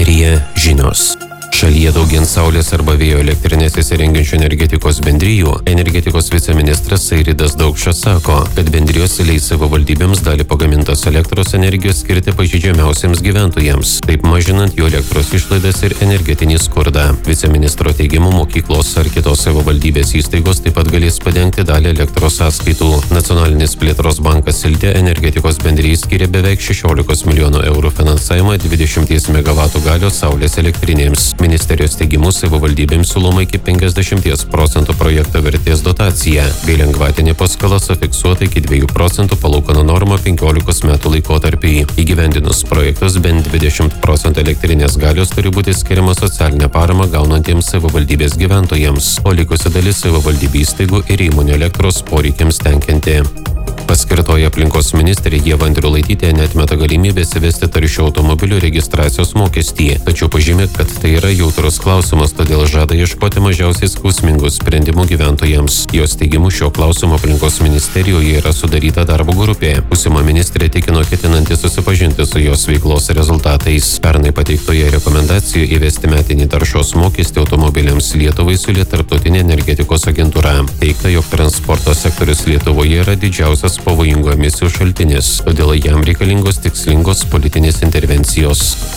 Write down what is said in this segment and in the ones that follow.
Eteryje žinios. Šalyje daugint saulės arba vėjo elektrinės įsirengiančių energetikos bendrijų, energetikos viceministras Airidas Daukšas sako, kad bendrijos leis savivaldybėms dalį pagamintos elektros energijos skirti pažeidžiamiausiems gyventojams, taip mažinant jų elektros išlaidas ir energetinį skurdą. Viceministro teigimu, mokyklos ar kitos savivaldybės įstaigos taip pat galės padengti dalį elektros sąskaitų. Nacionalinis plėtros bankas Siltė energetikos bendrijai skiria beveik 16 milijonų eurų finansavimą 20 MW galios saulės elektrinėms. Ministerijos teigimu, savivaldybėms siūloma iki 50% projekto vertės dotacija, bei lengvatinė paskola sufiksuota iki 2% palūkanų norma 15 metų laikotarpiai. Įgyvendinus projektus bent 20% elektrinės galios turi būti skiriama socialinė parama gaunantiems savivaldybės gyventojams, o likusi dalis savivaldybių įstaigų ir įmonių elektros poreikiams tenkinti. Paskirtoji aplinkos ministrė Ieva Andriulaitytė neatmeta galimybės įvesti taršių automobilių registracijos mokestį, tačiau pažymė, kad tai yra jautrus klausimas, todėl žada ieškoti mažiausiai skausmingų sprendimų gyventojams. Jos teigimu, šio klausimo aplinkos ministerijoje yra sudaryta darbo grupė. Būsima ministrė tikino ketinanti susipažinti su jos veiklos rezultatais. Pernai pateiktoje rekomendacijoje įvesti metinį taršos mokestį automobiliams Lietuvai siūlė Tarptautinė energetikos agentūra. Teigta, jog transporto sektorius Lietuvoje yra didžiausias pavojingų emisijų šaltinis, todėl jam reikalingos tikslingos politinės intervencijos.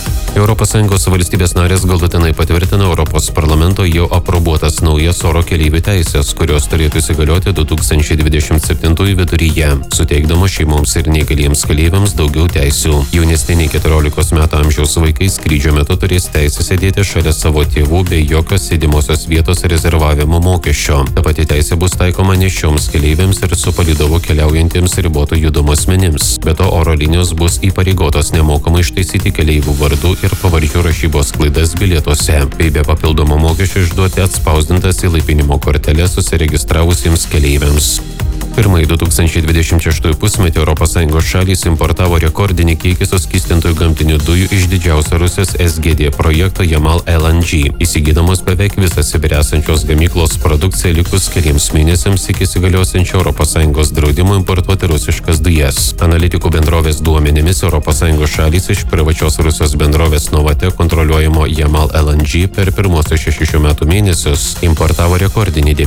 ES valstybės narės galutinai patvirtina Europos parlamento jau aprobuotas naujas oro keleivių teisės, kurios turėtų įsigalioti 2027 viduryje, suteikdamos šeimoms ir neįgaliems keleiviams daugiau teisių. Jaunesni nei 14 metų amžiaus vaikai skrydžio metu turės teisę sėdėti šalia savo tėvų bei jokios sėdimosios vietos rezervavimo mokesčio. Ta pati teisė bus taikoma nėščioms keleiviams ir su palydovu keliaujantiems riboto judumo asmenims. Be to, oro linijos bus įpareigotos nemokamai ištaisyti keleivių vardų ir pavardžių rašybos klaidas bilietuose, bei be papildomo mokesčio išduoti atspausdintas įlaipinimo korteles susiregistravusiems keleiviams. Pirmąjį 2026 pusmetį ES šalys importavo rekordinį kiekį suskystintųjų gamtinių dujų iš didžiausio Rusijos SGD projekto Yamal LNG, įsigydamos beveik visą Sibire esančios gamyklos produkciją likus keliems mėnesiams iki įsigaliosiančio ES draudimo importuoti rusiškas dujas. Analitikų bendrovės duomenimis ES šalys iš privačios Rusijos bendrovės Novatek kontroliuojamo Yamal LNG per pirmosius 6 metų mėnesius importavo rekordinį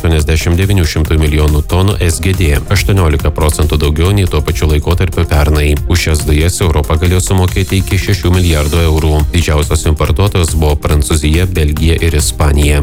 9,89 milijonų tonų SGD, 18% daugiau nei tuo pačiu laikotarpiu pernai. Už šias dujas Europa galėjo sumokėti iki 6 milijardų eurų. Didžiausios importuotojos buvo Prancūzija, Belgija ir Ispanija.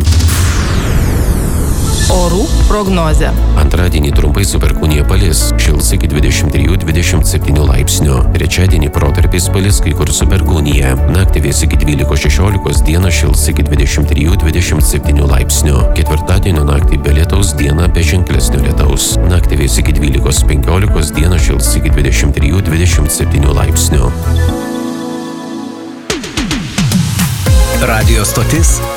Orų prognozė. Antradienį trumpai su perkūnija palis, šils iki 23-27 laipsnių. Trečiadienį protarpiais palis, kai kur su perkūnija. Naktį vės iki 12-16, dieną šils iki 23-27 laipsnių. Ketvirtadienio naktį be lietaus, dieną be ženklesnio lietaus. Naktį vės iki 12-15, dieną šils iki 23-27 laipsnių. Radio stotis